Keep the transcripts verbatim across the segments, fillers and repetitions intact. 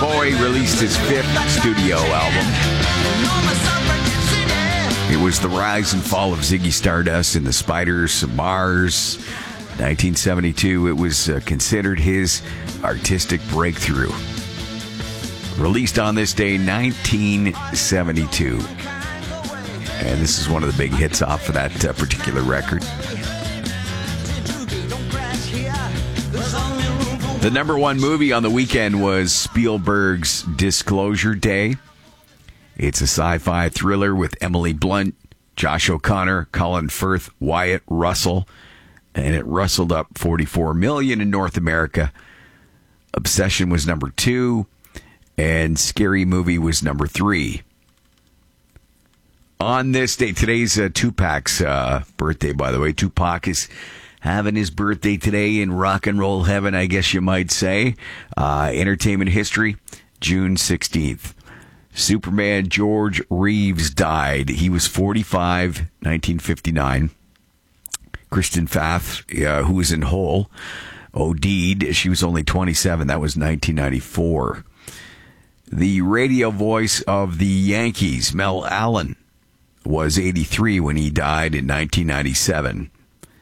Boy released his fifth studio album. It was the rise and fall of Ziggy Stardust and the Spiders of Mars. nineteen seventy-two, it was uh, considered his artistic breakthrough. Released on this day, nineteen seventy-two. And this is one of the big hits off of that uh, particular record. The number one movie on the weekend was Spielberg's Disclosure Day. It's a sci-fi thriller with Emily Blunt, Josh O'Connor, Colin Firth, Wyatt Russell, and it rustled up forty-four million dollars in North America. Obsession was number two, and Scary Movie was number three. On this day, today's uh, Tupac's uh, birthday, by the way. Tupac is having his birthday today in rock and roll heaven, I guess you might say. Uh, entertainment history, June sixteenth. Superman George Reeves died. He was forty-five, nineteen fifty-nine. Kristen Pfaff, uh, who was in Hole, OD'd. She was only twenty-seven. That was nineteen ninety-four. The radio voice of the Yankees, Mel Allen, was eighty-three when he died in nineteen ninety-seven.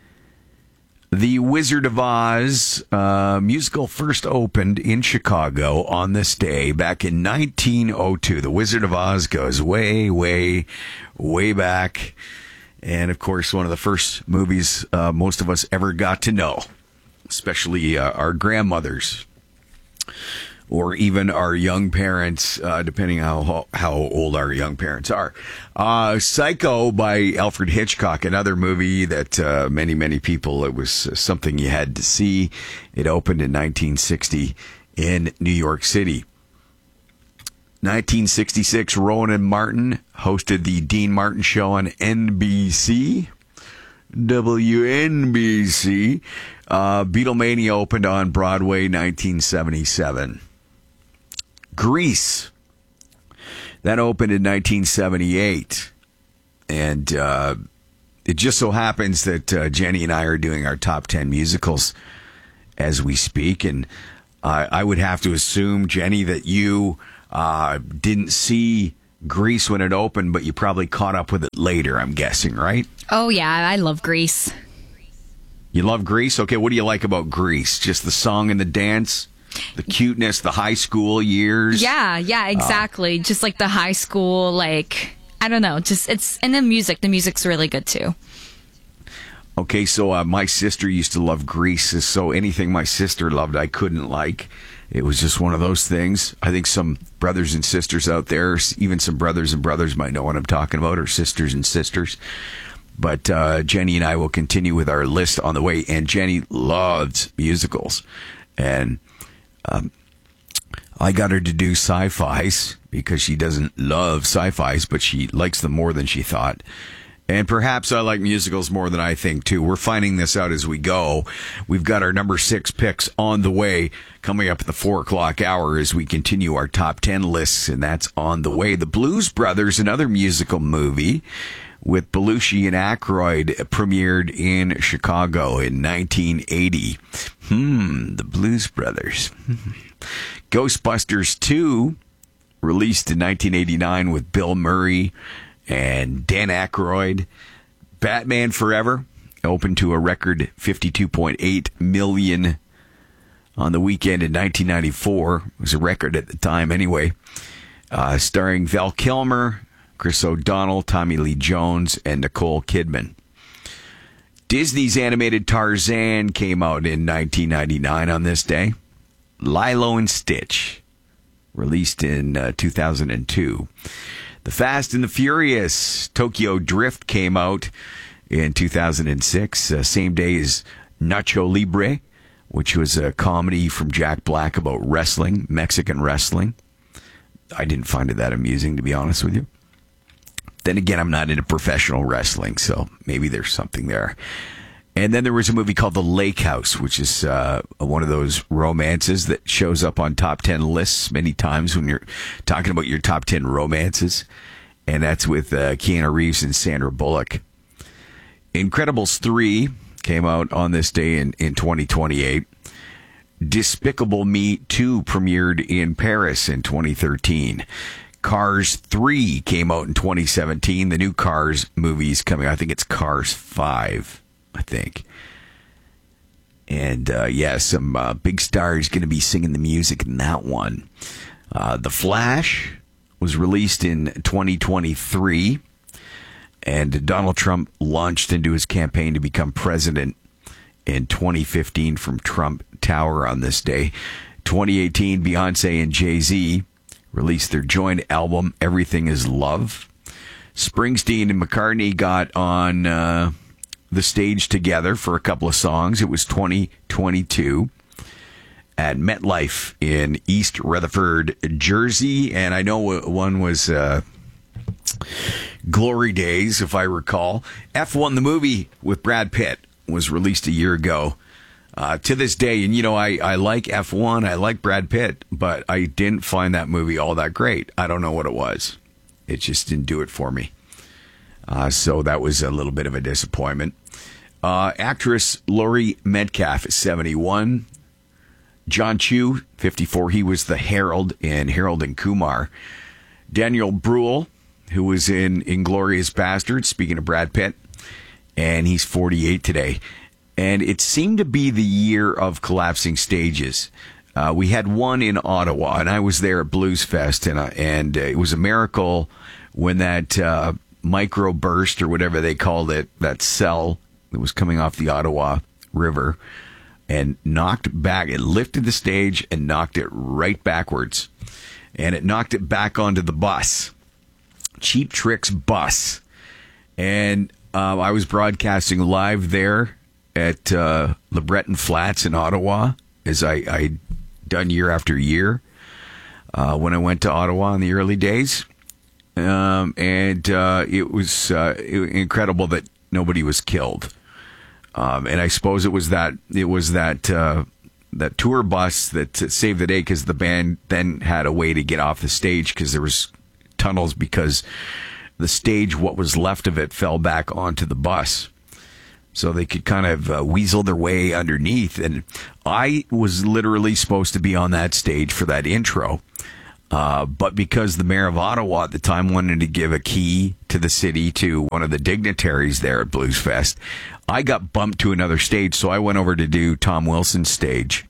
The Wizard of Oz uh, musical first opened in Chicago on this day back in nineteen oh two. The Wizard of Oz goes way, way, way back. And, of course, one of the first movies uh, most of us ever got to know, especially uh, our grandmothers or even our young parents, uh, depending how how old our young parents are. Uh, Psycho by Alfred Hitchcock, another movie that uh, many, many people, it was something you had to see. It opened in nineteen sixty in New York City. nineteen sixty-six, Rowan Martin hosted the Dean Martin Show on N B C. W N B C. Uh, Beatlemania opened on Broadway, nineteen seventy-seven. Grease, that opened in nineteen seventy-eight, and uh, it just so happens that uh, Jenny and I are doing our top ten musicals as we speak, and uh, I would have to assume, Jenny, that you uh, didn't see Grease when it opened, but you probably caught up with it later, I'm guessing, right? Oh, yeah, I love Grease. You love Grease? Okay, what do you like about Grease? Just the song and the dance? The cuteness, the high school years. Yeah, yeah, exactly. Uh, just like the high school, like, I don't know. Just it's and the music. The music's really good too. Okay, so uh, my sister used to love Grease, so anything my sister loved, I couldn't like. It was just one of those things. I think some brothers and sisters out there, even some brothers and brothers might know what I'm talking about, or sisters and sisters. But uh, Jenny and I will continue with our list on the way, and Jenny loves musicals. And Um, I got her to do sci-fis because she doesn't love sci-fis, but she likes them more than she thought. And perhaps I like musicals more than I think, too. We're finding this out as we go. We've got our number six picks on the way coming up at the four o'clock hour as we continue our top ten lists, and that's on the way. The Blues Brothers, another musical movie with Belushi and Aykroyd, premiered in Chicago in nineteen eighty. Hmm, the Blues Brothers. Ghostbusters two, released in nineteen eighty-nine with Bill Murray and Dan Aykroyd. Batman Forever opened to a record fifty-two point eight million dollars on the weekend in nineteen ninety-four. It was a record at the time anyway. Uh, starring Val Kilmer, Chris O'Donnell, Tommy Lee Jones, and Nicole Kidman. Disney's animated Tarzan came out in nineteen ninety-nine on this day. Lilo and Stitch, released in uh, two thousand two. The Fast and the Furious, Tokyo Drift, came out in two thousand six, uh, same day as Nacho Libre, which was a comedy from Jack Black about wrestling, Mexican wrestling. I didn't find it that amusing, to be honest with you. Then again, I'm not into professional wrestling, so maybe there's something there. And then there was a movie called The Lake House, which is uh, one of those romances that shows up on top ten lists many times when you're talking about your top ten romances. And that's with uh, Keanu Reeves and Sandra Bullock. Incredibles three came out on this day in, in twenty twenty-eight. Despicable Me two premiered in Paris in twenty thirteen. Cars three came out in twenty seventeen. The new Cars movie's coming. I think it's Cars five, I think. And, uh, yeah, some uh, big stars going to be singing the music in that one. Uh, The Flash was released in twenty twenty-three. And Donald Trump launched into his campaign to become president in twenty fifteen from Trump Tower on this day. twenty eighteen, Beyonce and Jay-Z released their joint album, Everything is Love. Springsteen and McCartney got on uh, the stage together for a couple of songs. It was twenty twenty-two at MetLife in East Rutherford, Jersey. And I know one was uh, Glory Days, if I recall. F one, the movie with Brad Pitt, was released a year ago. Uh, to this day, and you know, I, I like F one, I like Brad Pitt, but I didn't find that movie all that great. I don't know what it was. It just didn't do it for me. Uh, so that was a little bit of a disappointment. Uh, actress Laurie Metcalf is seventy-one. John Chu, fifty-four. He was the Harold in Harold and Kumar. Daniel Bruhl, who was in Inglourious Basterds, speaking of Brad Pitt, and he's forty-eight today. And it seemed to be the year of collapsing stages. Uh, we had one in Ottawa, and I was there at Blues Fest, and, uh, and uh, it was a miracle when that uh, microburst, or whatever they called it, that cell that was coming off the Ottawa River, and knocked back. It lifted the stage and knocked it right backwards. And it knocked it back onto the bus. Cheap Trick's bus. And uh, I was broadcasting live there at uh, LeBreton Flats in Ottawa, as I, I'd done year after year uh, when I went to Ottawa in the early days. Um, and uh, it was uh, incredible that nobody was killed. Um, and I suppose it was that it was that uh, that tour bus that saved the day, because the band then had a way to get off the stage because there was tunnels, because the stage, what was left of it, fell back onto the bus. So they could kind of uh, weasel their way underneath. And I was literally supposed to be on that stage for that intro. Uh, but because the mayor of Ottawa at the time wanted to give a key to the city to one of the dignitaries there at Blues Fest, I got bumped to another stage. So I went over to do Tom Wilson's stage.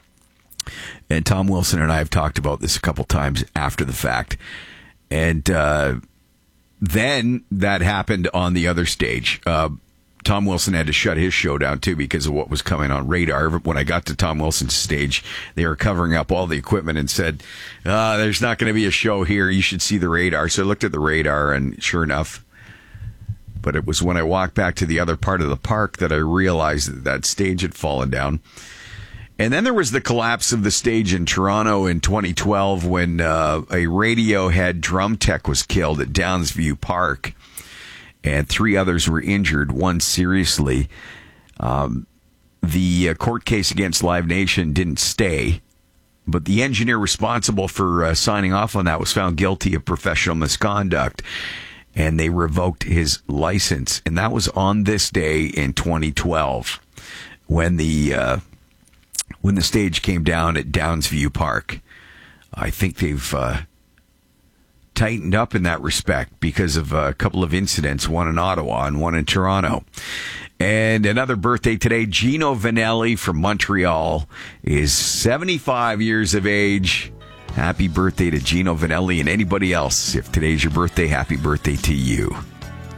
And Tom Wilson and I have talked about this a couple times after the fact. And uh, then that happened on the other stage. Uh, Tom Wilson had to shut his show down, too, because of what was coming on Radar. When I got to Tom Wilson's stage, they were covering up all the equipment and said, uh, there's not going to be a show here. You should see the radar. So I looked at the radar, and sure enough, but it was when I walked back to the other part of the park that I realized that that stage had fallen down. And then there was the collapse of the stage in Toronto in twenty twelve when uh, a Radiohead drum tech was killed at Downsview Park. And three others were injured, one seriously. Um, the uh, court case against Live Nation didn't stay, but the engineer responsible for uh, signing off on that was found guilty of professional misconduct, and they revoked his license. And that was on this day in twenty twelve when the uh, when the stage came down at Downsview Park. I think they've Uh, tightened up in that respect because of a couple of incidents, one in Ottawa and one in Toronto. And another birthday today, Gino Vanelli from Montreal is seventy-five years of age. Happy birthday to Gino Vanelli and anybody else. If today's your birthday, happy birthday to you.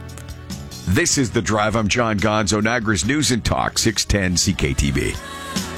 This is The Drive. I'm John Gonzo, Niagara's News and Talk, six ten C K T B.